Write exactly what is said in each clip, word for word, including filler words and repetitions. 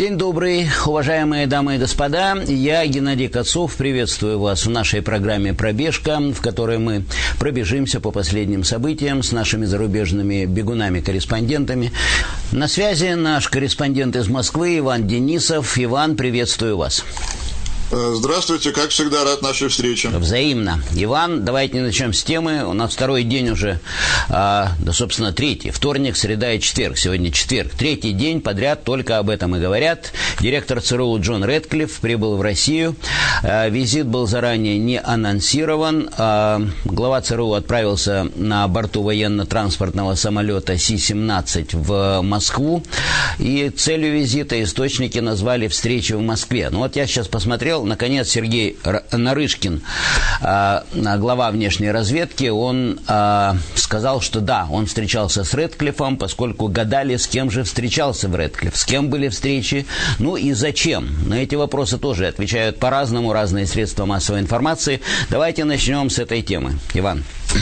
День добрый, уважаемые дамы и господа. Я, Геннадий Кацов, приветствую вас в нашей программе «Пробежка», в которой мы пробежимся по последним событиям с нашими зарубежными бегунами-корреспондентами. На связи наш корреспондент из Москвы Иван Денисов. Иван, приветствую вас. Здравствуйте, как всегда, рад нашей встрече. Взаимно. Иван, давайте начнем с темы. У нас второй день уже, а, да, собственно, третий. Вторник, среда и четверг. Сегодня четверг. Третий день подряд только об этом и говорят. Директор ЦРУ Джон Рэдклифф прибыл в Россию. А, визит был заранее не анонсирован. А, глава ЦРУ отправился на борту военно-транспортного самолета Си семнадцать в Москву. И целью визита источники назвали встречу в Москве. Ну вот я сейчас посмотрел. Наконец, Сергей Нарышкин, глава внешней разведки, он сказал, что да, он встречался с Рэдклиффом, поскольку гадали, с кем же встречался Рэдклифф, с кем были встречи, ну и зачем. На эти вопросы тоже отвечают по-разному разные средства массовой информации. Давайте начнем с этой темы. Иван.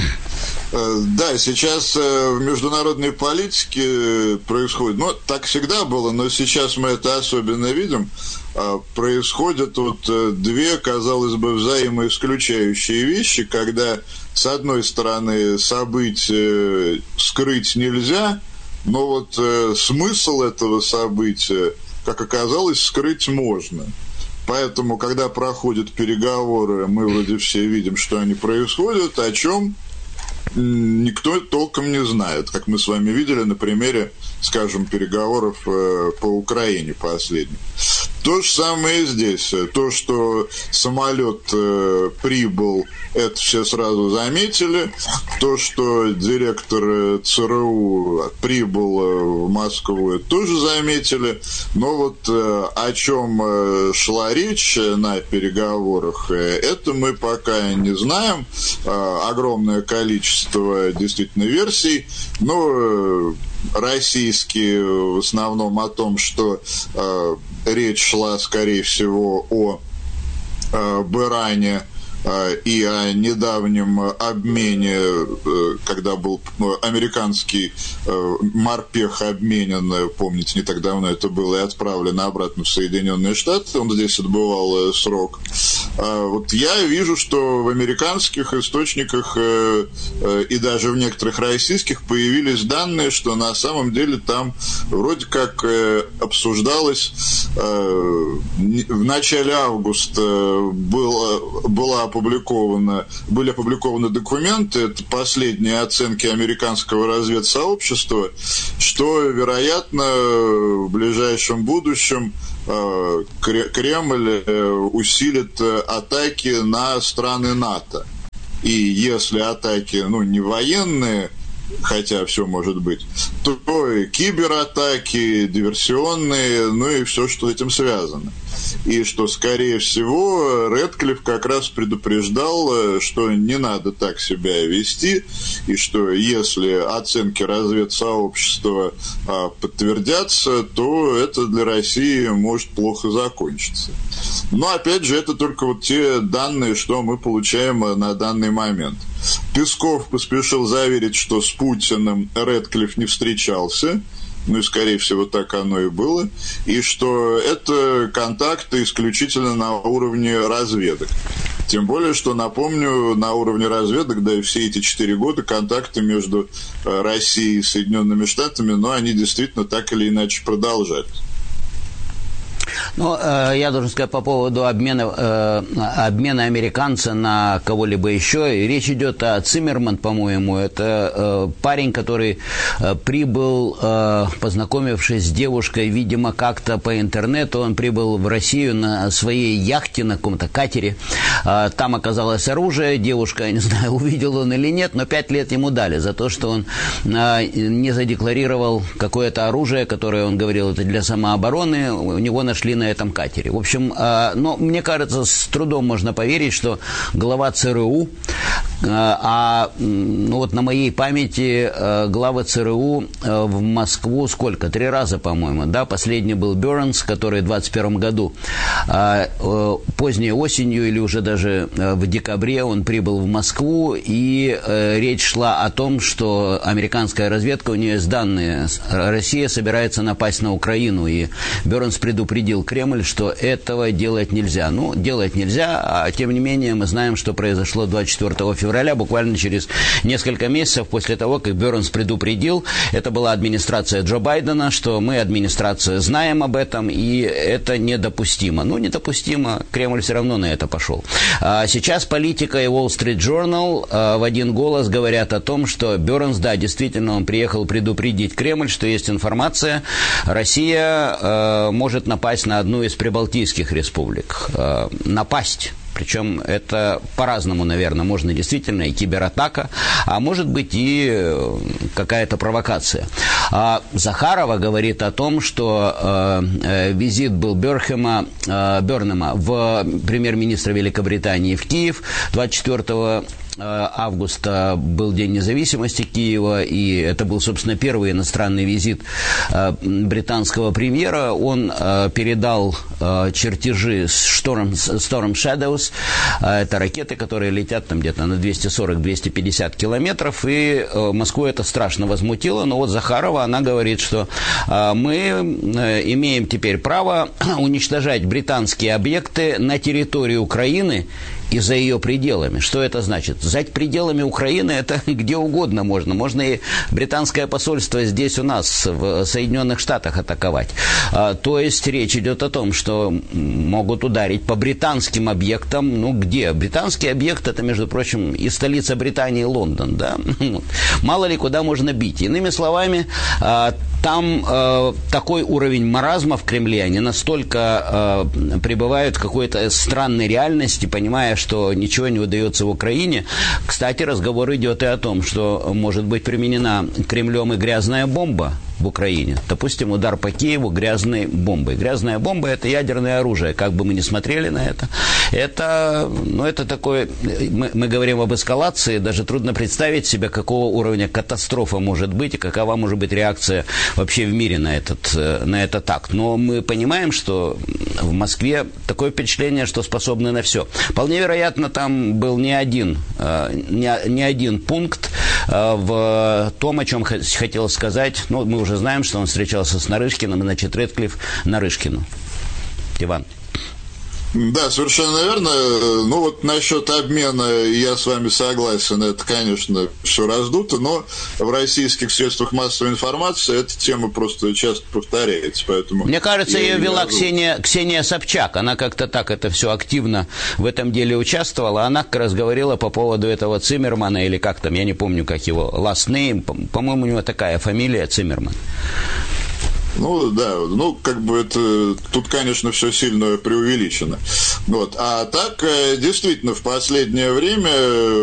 Да, сейчас в международной политике происходит, ну, так всегда было, но сейчас мы это особенно видим, происходят вот две, казалось бы, взаимоисключающие вещи, когда, с одной стороны, события скрыть нельзя, но вот смысл этого события, как оказалось, скрыть можно. Поэтому, когда проходят переговоры, мы вроде все видим, что они происходят, о чем никто толком не знает, как мы с вами видели на примере, скажем, переговоров по Украине последних. То же самое и здесь. То, что самолет прибыл, это все сразу заметили. То, что директор ЦРУ прибыл в Москву, это тоже заметили. Но вот о чем шла речь на переговорах, это мы пока не знаем. Огромное количество действительно версий, но российские в основном о том, что э, речь шла, скорее всего, о э, Бэране э, и о недавнем обмене, э, когда был американский э, морпех обменен, помните, не так давно это было, и отправлен обратно в Соединенные Штаты, он здесь отбывал э, срок. Э, вот я вижу, что в американских источниках э, э, и даже в некоторых российских появились данные, что на самом деле там вроде как э, обсуждалось э, в начале августа было, была опубликована, были опубликованы документы, это последние оценки американского разведсообщества, что, вероятно, в ближайшем будущем Кремль усилит атаки на страны НАТО. И если атаки, ну, не военные, хотя все может быть, то и кибератаки, диверсионные, ну и все, что с этим связано. И что, скорее всего, Рэдклифф как раз предупреждал, что не надо так себя вести, и что если оценки разведсообщества а, подтвердятся, то это для России может плохо закончиться. Но, опять же, это только вот те данные, что мы получаем на данный момент. Песков поспешил заверить, что с Путиным Рэдклифф не встречался, ну и, скорее всего, так оно и было, и что это контакты исключительно на уровне разведок. Тем более, что, напомню, на уровне разведок, да и все эти четыре года контакты между Россией и Соединенными Штатами, но они действительно так или иначе продолжались. Ну, э, я должен сказать по поводу обмена, э, обмена американца на кого-либо еще. Речь идет о Циммерман, по-моему. Это э, парень, который э, прибыл, э, познакомившись с девушкой, видимо, как-то по интернету. Он прибыл в Россию на своей яхте, на каком-то катере. Э, там оказалось оружие. Девушка, я не знаю, увидел он или нет, но пять лет ему дали за то, что он э, не задекларировал какое-то оружие, которое, он говорил, это для самообороны. У него нашли на этом катере. В общем, э, но мне кажется, с трудом можно поверить, что глава ЦРУ, А ну, вот на моей памяти главы ЦРУ в Москву сколько? Три раза, по-моему, да? Последний был Бернс, который в двадцать первом году, поздней осенью или уже даже в декабре он прибыл в Москву, и речь шла о том, что американская разведка, у нее есть данные, Россия собирается напасть на Украину, и Бернс предупредил Кремль, что этого делать нельзя. Ну, делать нельзя, а тем не менее мы знаем, что произошло двадцать четвёртого февраля, буквально через несколько месяцев после того, как Бернс предупредил. Это была администрация Джо Байдена, что мы, администрация, знаем об этом, и это недопустимо. Ну, недопустимо, Кремль все равно на это пошел. А сейчас политика и Wall Street Journal а, в один голос говорят о том, что Бернс, да, действительно, он приехал предупредить Кремль, что есть информация, Россия а, может напасть на одну из прибалтийских республик. А, напасть. Причем это по-разному, наверное, можно действительно и кибератака, а может быть и какая-то провокация. А Захарова говорит о том, что э, визит был Берхема, э, Бернема в премьер-министра Великобритании в Киев двадцать четвёртого августа был День независимости Киева, и это был, собственно, первый иностранный визит британского премьера. Он передал чертежи Storm, Storm Shadows, это ракеты, которые летят там где-то на двести сорок - двести пятьдесят километров, и Москву это страшно возмутило, но вот Захарова, она говорит, что мы имеем теперь право уничтожать британские объекты на территории Украины и за ее пределами. Что это значит? За пределами Украины это где угодно можно. Можно и британское посольство здесь у нас, в Соединенных Штатах, атаковать. А, то есть речь идет о том, что могут ударить по британским объектам. Ну, где? Британский объект, это, между прочим, и столица Британии, Лондон, да? Мало ли куда можно бить. Иными словами, а, там э, такой уровень маразма в Кремле, они настолько э, пребывают в какой-то странной реальности, понимая, что ничего не удается в Украине. Кстати, разговор идет и о том, что может быть применена Кремлем и грязная бомба в Украине. Допустим, удар по Киеву грязной бомбой. Грязная бомба – это ядерное оружие. Как бы мы ни смотрели на это, это, ну, это такое, мы, мы говорим об эскалации, даже трудно представить себе, какого уровня катастрофа может быть и какова может быть реакция вообще в мире на этот, на этот акт. Но мы понимаем, что в Москве такое впечатление, что способны на все. Вполне вероятно, там был не один, не, не один пункт в том, о чем хотел сказать. Ну, мы уже знаем, что он встречался с Нарышкиным, и, значит, Рэдклифф Нарышкину. Иван. Да, совершенно верно. Ну вот насчет обмена я с вами согласен, это, конечно, все раздуто, но в российских средствах массовой информации эта тема просто часто повторяется, поэтому... Мне кажется, ее вела не Ксения, Ксения Собчак, она как-то так это все активно в этом деле участвовала, она как раз говорила по поводу этого Циммермана, или как там, я не помню, как его, last name, по-моему, у него такая фамилия, Циммерман. Ну, да, ну, как бы это, тут, конечно, все сильно преувеличено. Вот. А так, действительно, в последнее время